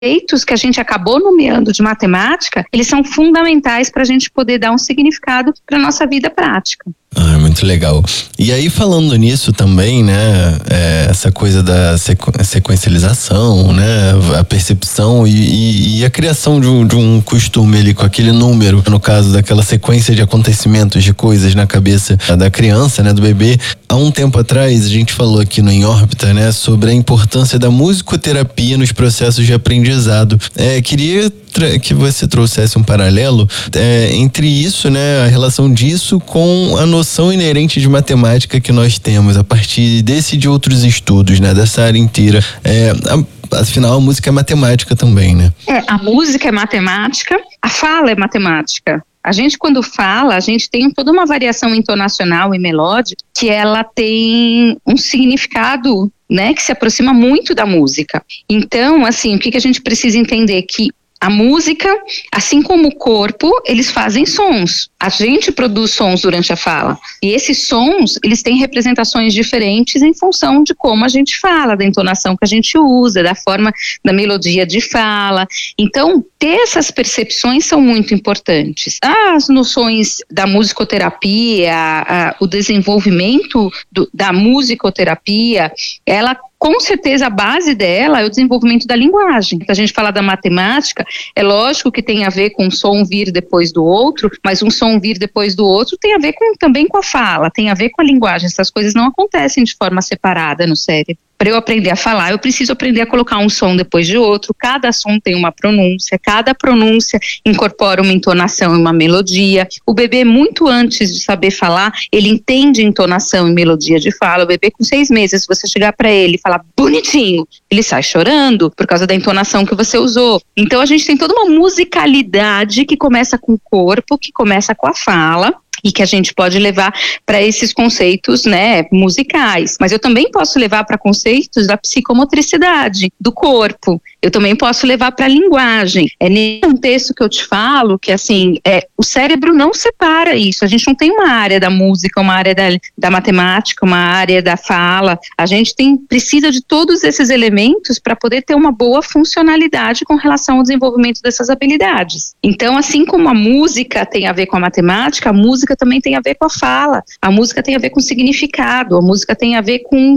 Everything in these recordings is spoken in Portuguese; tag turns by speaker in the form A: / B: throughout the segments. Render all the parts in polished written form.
A: conceitos que a gente acabou nomeando de matemática, eles são fundamentais para a gente poder dar um significado para a nossa vida prática.
B: Muito legal. E aí, falando nisso também, né, essa coisa da sequencialização, né, a percepção e a criação de um costume ali com aquele número, no caso daquela sequência de acontecimentos, de coisas na cabeça da criança, né, do bebê. Há um tempo atrás, a gente falou aqui no Em Órbita, né, sobre a importância da musicoterapia nos processos de aprendizado. Queria que você trouxesse um paralelo entre isso, né, a relação disso com a noção inerente de matemática que nós temos a partir desse e de outros estudos, né, dessa área inteira. Afinal, a música é matemática também, né?
A: A música é matemática, a fala é matemática. A gente, quando fala, a gente tem toda uma variação intonacional e melódica que ela tem um significado, né, que se aproxima muito da música. Então, assim, o que a gente precisa entender? Que a música, assim como o corpo, eles fazem sons. A gente produz sons durante a fala. E esses sons, eles têm representações diferentes em função de como a gente fala, da entonação que a gente usa, da forma, da melodia de fala. Então, ter essas percepções são muito importantes. As noções da musicoterapia, o desenvolvimento da musicoterapia, ela, com certeza, a base dela é o desenvolvimento da linguagem. Se a gente fala da matemática, é lógico que tem a ver com um som vir depois do outro, mas um som vir depois do outro tem a ver também com a fala, tem a ver com a linguagem. Essas coisas não acontecem de forma separada no cérebro. Para eu aprender a falar, eu preciso aprender a colocar um som depois de outro. Cada som tem uma pronúncia, cada pronúncia incorpora uma entonação e uma melodia. O bebê, muito antes de saber falar, ele entende entonação e melodia de fala. O bebê com 6 meses, se você chegar para ele e falar bonitinho, ele sai chorando por causa da entonação que você usou. Então a gente tem toda uma musicalidade que começa com o corpo, que começa com a fala, e que a gente pode levar para esses conceitos, né, musicais. Mas eu também posso levar para conceitos da psicomotricidade, do corpo. Eu também posso levar para a linguagem. É nesse contexto que eu te falo que, assim, o cérebro não separa isso. A gente não tem uma área da música, uma área da matemática, uma área da fala. A gente precisa de todos esses elementos para poder ter uma boa funcionalidade com relação ao desenvolvimento dessas habilidades. Então, assim como a música tem a ver com a matemática, a música também tem a ver com a fala, a música tem a ver com o significado, a música tem a ver com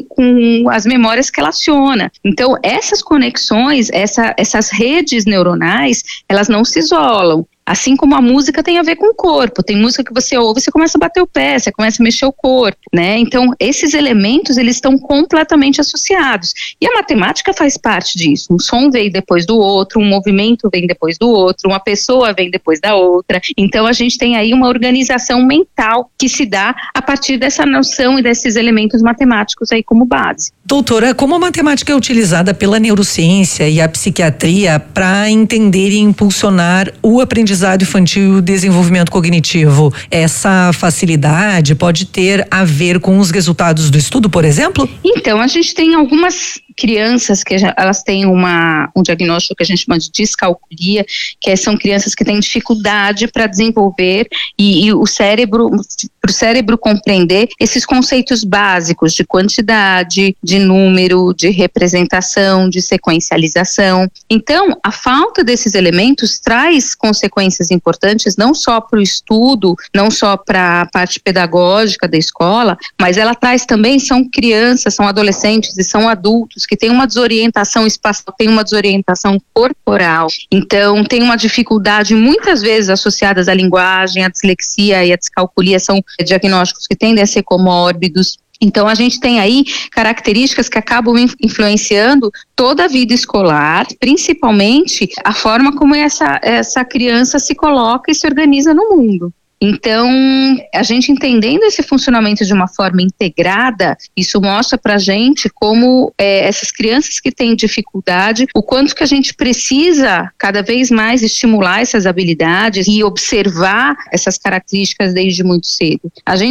A: as memórias que ela aciona. Então, essas conexões, essas redes neuronais, elas não se isolam. Assim como a música tem a ver com o corpo. Tem música que você ouve, você começa a bater o pé, você começa a mexer o corpo, né? Então, esses elementos, eles estão completamente associados. E a matemática faz parte disso. Um som vem depois do outro, um movimento vem depois do outro, uma pessoa vem depois da outra. Então, a gente tem aí uma organização mental que se dá a partir dessa noção e desses elementos matemáticos aí como base.
C: Doutora, como a matemática é utilizada pela neurociência e a psiquiatria para entender e impulsionar o aprendizado infantil e o desenvolvimento cognitivo? Essa facilidade pode ter a ver com os resultados do estudo, por exemplo?
A: Então, a gente tem algumas crianças que elas têm um diagnóstico que a gente chama de descalculia, que são crianças que têm dificuldade para desenvolver e o cérebro, para o cérebro compreender esses conceitos básicos de quantidade, de número, de representação, de sequencialização. Então, a falta desses elementos traz consequências importantes não só para o estudo, não só para a parte pedagógica da escola, mas ela traz também, são crianças, são adolescentes e são adultos que têm uma desorientação espacial, têm uma desorientação corporal. Então, tem uma dificuldade muitas vezes associadas à linguagem, à dislexia e à descalculia, são diagnósticos que tendem a ser comórbidos. Então, a gente tem aí características que acabam influenciando toda a vida escolar, principalmente a forma como essa criança se coloca e se organiza no mundo. Então, a gente entendendo esse funcionamento de uma forma integrada, isso mostra pra gente como essas crianças que têm dificuldade, o quanto que a gente precisa cada vez mais estimular essas habilidades e observar essas características desde muito cedo.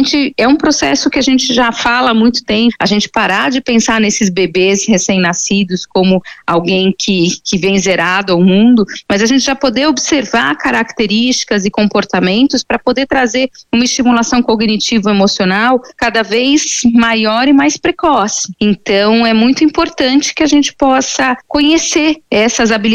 A: É um processo que a gente já fala há muito tempo, a gente parar de pensar nesses bebês recém-nascidos como alguém que vem zerado ao mundo, mas a gente já poder observar características e comportamentos para poder poder trazer uma estimulação cognitivo-emocional cada vez maior e mais precoce. Então, é muito importante que a gente possa conhecer essas habilidades